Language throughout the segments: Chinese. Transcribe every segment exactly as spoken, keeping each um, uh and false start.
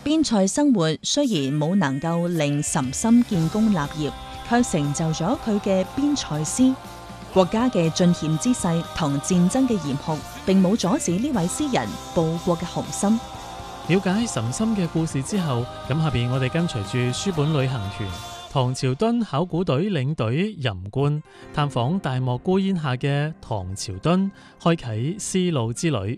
邊塞生活雖然冇能夠令岑參建功立業，卻成就咗佢嘅邊塞詩。國家嘅進險之勢同戰爭嘅嚴酷，並冇阻止呢位詩人報國嘅雄心。 了解岑參嘅故事之後，咁下邊我哋跟隨住書本旅行團唐朝敦考古隊領隊任冠，探訪大漠孤煙下嘅唐朝敦，開啟絲路之旅。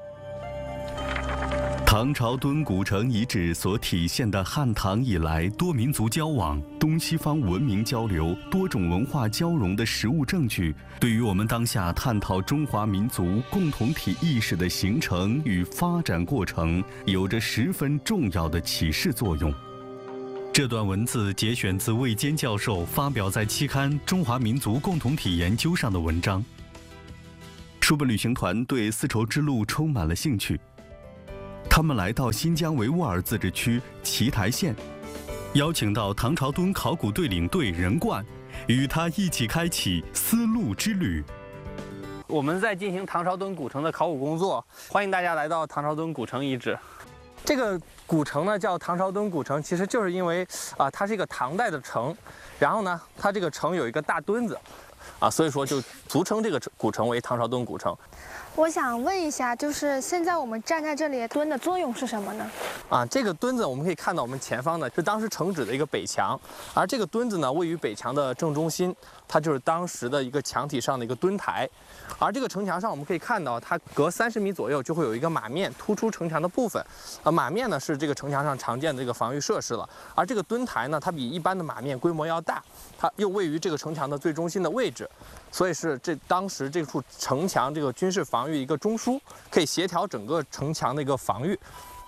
唐朝敦古城遺址所體現的漢唐以來多民族交往、東西方文明交流、多種文化交融的實物證據，對於我們當下探討中華民族共同體意識的形成與發展過程，有着十分重要的啟示作用。這段文字節選自魏堅教授發表在期刊《中華民族共同體研究》上的文章。書本旅行團對絲綢之路充滿了興趣。他們來到新疆維吾爾自治區奇台縣，邀請到唐朝敦考古隊領隊任冠，與他一起開啟絲路之旅。 我們在進行唐朝敦古城的考古工作，歡迎大家來到唐朝敦古城遺址。這個古城呢叫唐朝敦古城，其實就是因為啊、呃，它是一個唐代的城，然後呢，它這個城有一個大墩子，啊，所以說就俗稱這個古城為唐朝敦古城。 我想問一下，就是現在我們站在這裡，墩的作用是什麼呢？ 啊，這個墩子我們可以看到，我們前方呢是當時城址的一個北牆，而這個墩子呢位於北牆的正中心，它就是當時的一個牆體上的一個墩台。而這個城牆上我們可以看到，它隔三十米左右就會有一個馬面突出城牆的部分。啊，馬面呢是這個城牆上常見的這個防禦設施了，而這個墩台呢，它比一般的馬面規模要大，它又位於這個城牆的最中心的位置。所以是這當時這處城牆這個軍事防禦一個中樞，可以協調整個城牆的一個防禦。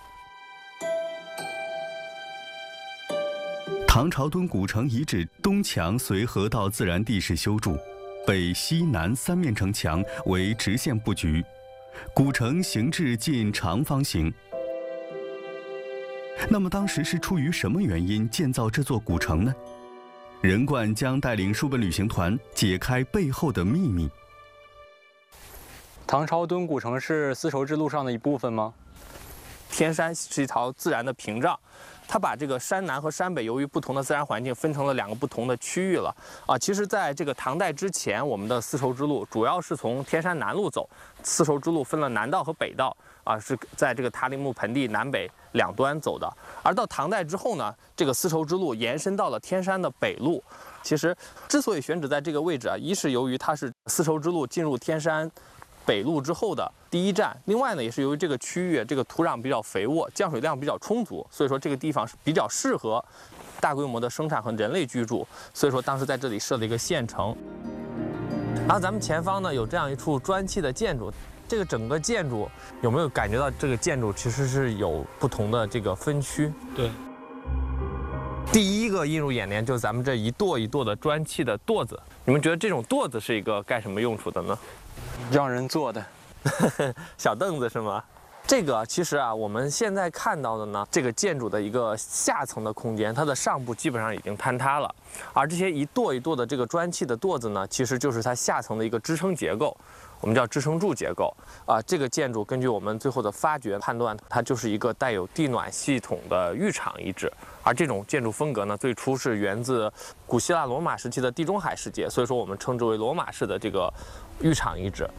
唐朝敦古城遺址東牆隨河道自然地勢修築，北西南三面城牆為直線佈局，古城形制近長方形。那麼當時是出於什麼原因建造這座古城呢？任冠將帶領書本旅行團解開背後的秘密。 唐朝敦古城是絲綢之路上的一部分嗎？ 天山是一條自然的屏障，它把這個山南和山北由於不同的自然環境分成了兩個不同的區域了。啊，其實在這個唐代之前，我們的絲綢之路主要是從天山南路走，絲綢之路分了南道和北道，啊，是在這個塔里木盆地南北兩端走的。而到唐代之後呢，這個絲綢之路延伸到了天山的北路。其實之所以選址在這個位置啊，一是由於它是絲綢之路進入天山北路之後的第一站，另外呢也是由於這個區域這個土壤比較肥沃，降水量比較充足，所以說這個地方是比較適合大規模的生產和人類居住，所以說當時在這裡設了一個縣城。然後咱們前方呢有這樣一處磚砌的建築，這個整個建築有沒有感覺到這個建築其實是有不同的這個分區？ 對。 第一個映入眼簾就是咱們這一垛一垛的磚砌的垛子，你們覺得這種垛子是一個幹什麼用處的呢？ 讓人坐的。 小凳子是嗎？這個其實啊，我們現在看到的呢，這個建築的一個下層的空間，它的上部基本上已經坍塌了，而這些一垛一垛的這個磚砌的垛子呢，其實就是它下層的一個支撐結構，我們叫支撐柱結構啊。這個建築根據我們最後的發掘判斷，它就是一個帶有地暖系統的浴場遺址。而這種建築風格呢，最初是源自古希臘羅馬時期的地中海世界，所以說我們稱之為羅馬式的這個浴場遺址。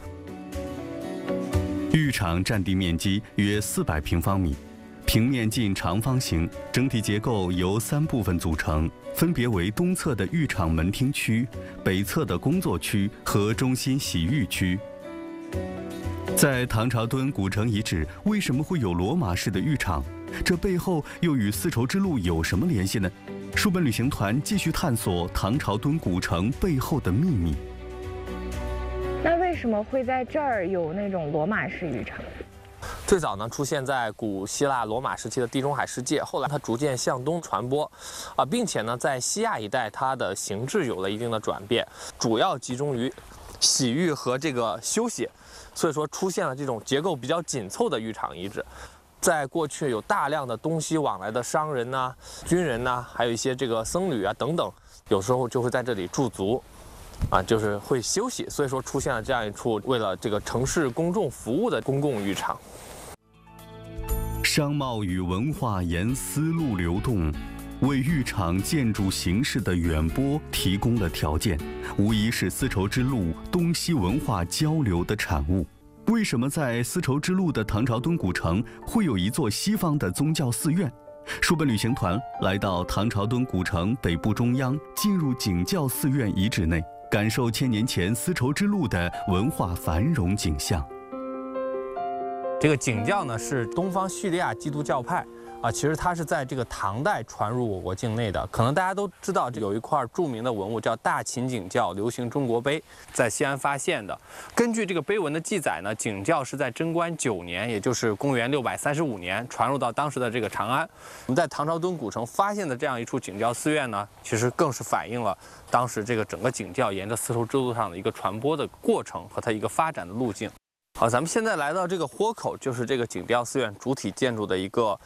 浴場佔地面積約四百平方米，平面近長方形，整體結構由三部分組成，分別為東側的浴場門廳區、北側的工作區和中心洗浴區。在唐朝敦古城遺址，為什麼會有羅馬式的浴場？這背後又與絲綢之路有什麼聯繫呢？書本旅行團繼續探索唐朝敦古城背後的秘密。 那為什麼會在這兒有那種羅馬式浴場？ 最早呢出現在古希臘羅馬時期的地中海世界，後來它逐漸向東傳播，啊，並且呢在西亞一帶它的形制有了一定的轉變，主要集中於洗浴和這個休息，所以說出現了這種結構比較緊湊的浴場遺址。在過去有大量的東西往來的商人呐、軍人呐，還有一些這個僧侶啊等等，有時候就會在這裡駐足，啊，就是會休息，所以說出現了這樣一處為了這個城市公眾服務的公共浴場。 商贸与文化沿丝路流动，为豫场建筑形式的远播提供了条件，无疑是丝绸之路东西文化交流的产物。为什么在丝绸之路的唐朝敦古城会有一座西方的宗教寺院？书本旅行团来到唐朝敦古城北部中央，进入景教寺院遗址内，感受千年前丝绸之路的文化繁荣景象。 这个景教呢是东方叙利亚基督教派啊，其实它是在这个唐代传入我国境内的。可能大家都知道，有一块著名的文物叫大秦景教流行中国碑，在西安发现的。根据这个碑文的记载呢，景教是在贞观九年，也就是公元六百三十五年，传入到当时的这个长安。我们在唐朝敦古城发现的这样一处景教寺院呢，其实更是反映了当时这个整个景教沿着丝绸之路上的一个传播的过程和它一个发展的路径。好，咱们现在来到这个豁口，就是这个景教寺院主体建筑的一个